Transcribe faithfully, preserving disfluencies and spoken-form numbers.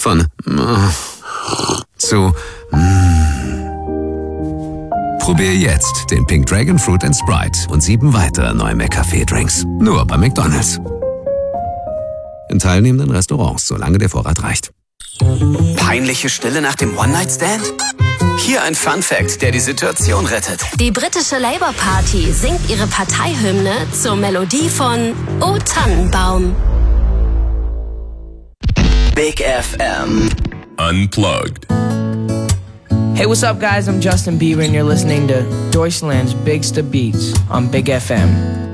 Von äh, zu mm. Probier jetzt den Pink Dragon Fruit and Sprite und sieben weitere neue McCafé-Drinks. Nur bei McDonald's. In teilnehmenden Restaurants, solange der Vorrat reicht. Peinliche Stille nach dem One-Night-Stand? Hier ein Fun-Fact, der die Situation rettet. Die britische Labour Party singt ihre Parteihymne zur Melodie von O Tannenbaum. Big F M. Unplugged. Hey, what's up, guys? I'm Justin Bieber, and you're listening to Deutschland's Bigsta Beats on Big F M.